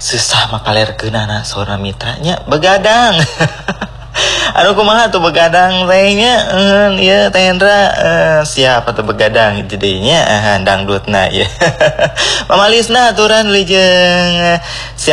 susah makalerkeun anak seorang mitranya begadang. Anu kumaha tuh begadang tehnya ya Teh Hendra siapa tuh begadang jadinya dangdutna ya. Mamalisna aturan li jeung